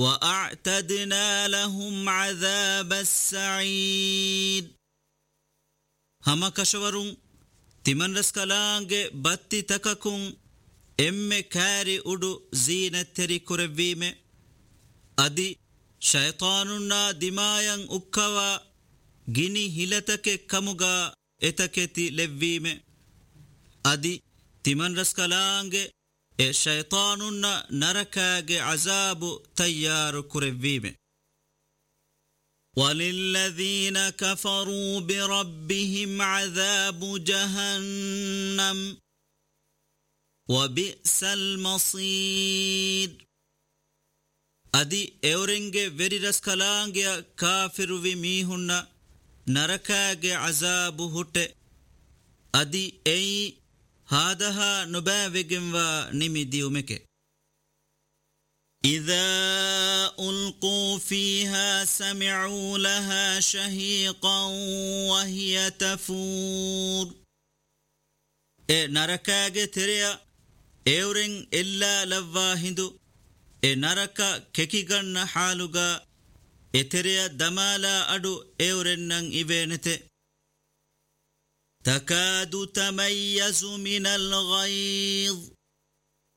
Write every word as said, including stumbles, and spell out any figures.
وأعتدنا لهم عذاب السعيد هما كشورون تمن رسكالانج باتي تككون ام كاري ادو زينة تري كربيمه أدي شيطاننا دمايان أكوا جيني هلتك كمغا اتكتي لبيمه أدي تمن رسكالانج الشيطاننا نركاج عذاب تيار كربيمه وللذين كفروا بربهم عذاب جهنم وبئس المصير أدي أورنجي فيريرس كلانجيا كافر وميهن نركاج عذاب هوت أدي أي هذا نباوغن ونمديومك إذا ألقوا فيها سمعوا لها شهيقا وهي تفور إيه نركاج تريا إورن إلا لواهندو إيه نركا كيكيغن حالوغا إتريا دمالا أدو إورنن إبينته تكاد تميز من الغيظ